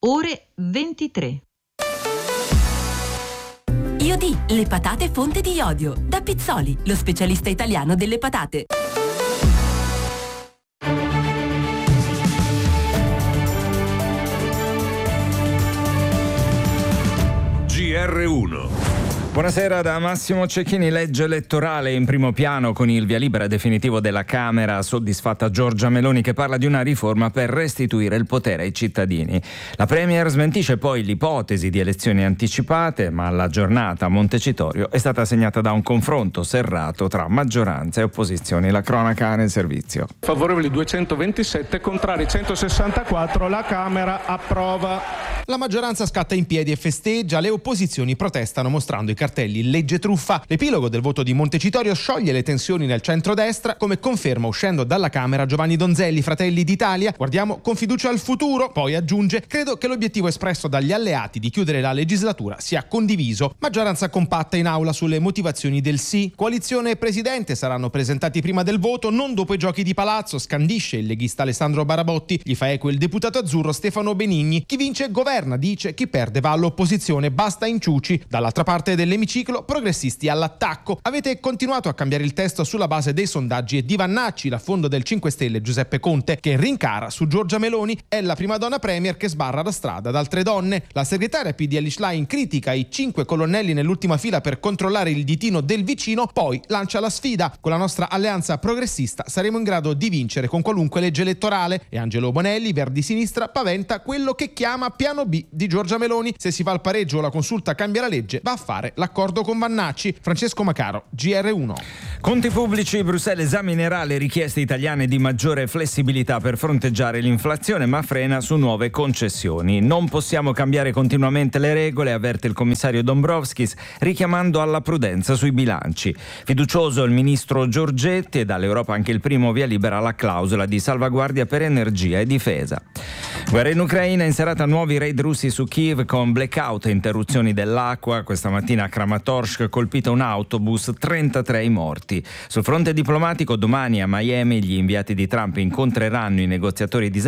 ore 23. Iodi, le patate fonte di iodio. Da Pizzoli, lo specialista italiano delle patate. GR1. Buonasera da Massimo Cecchini. Legge elettorale in primo piano con il via libera definitivo della Camera, soddisfatta Giorgia Meloni che parla di una riforma per restituire il potere ai cittadini. La Premier smentisce poi l'ipotesi di elezioni anticipate, ma la giornata a Montecitorio è stata segnata da un confronto serrato tra maggioranza e opposizioni. La cronaca nel servizio. Favorevoli 227, contrari 164, la Camera approva. La maggioranza scatta in piedi e festeggia, le opposizioni protestano mostrando i cartelli legge truffa. L'epilogo del voto di Montecitorio scioglie le tensioni nel centrodestra, come conferma uscendo dalla Camera Giovanni Donzelli, Fratelli d'Italia. Guardiamo con fiducia al futuro, poi aggiunge: credo che l'obiettivo espresso dagli alleati di chiudere la legislatura sia condiviso. Maggioranza compatta in aula sulle motivazioni del sì. Coalizione e presidente saranno presentati prima del voto, non dopo i giochi di palazzo, scandisce il leghista Alessandro Barabotti. Gli fa eco il deputato azzurro Stefano Benigni. Chi vince governa, dice, chi perde va all'opposizione, basta inciuci. Dall'altra parte dell'emiciclo, progressisti all'attacco. Avete continuato a cambiare il testo sulla base dei sondaggi e di Vannacci, l'affondo del 5 Stelle Giuseppe Conte, che rincara su Giorgia Meloni. È la prima donna premier che sbarra la strada ad altre donne. La segretaria PD Elly Schlein critica i 5 colonnelli nell'ultima fila per controllare il ditino del vicino, poi lancia la sfida: con la nostra alleanza progressista saremo in grado di vincere con qualunque legge elettorale. E Angelo Bonelli, Verdi Sinistra, paventa quello che chiama piano B di Giorgia Meloni. Se si fa il pareggio o la consulta cambia la legge, va a fare l'accordo con Vannacci. Francesco Macaro, GR1. Conti pubblici. Bruxelles esaminerà le richieste italiane di maggiore flessibilità per fronteggiare l'inflazione, ma frena su nuove concessioni. Non possiamo cambiare continuamente le regole, avverte il commissario Dombrovskis, richiamando alla prudenza sui bilanci. Fiducioso il ministro Giorgetti e dall'Europa anche il primo via libera alla clausola di salvaguardia per energia e difesa. Guerra in Ucraina, in serata nuovi raid russi su Kiev con blackout e interruzioni dell'acqua. Questa mattina a Kramatorsk colpito un autobus, 33 i morti. Sul fronte diplomatico domani a Miami gli inviati di Trump incontreranno i negoziatori di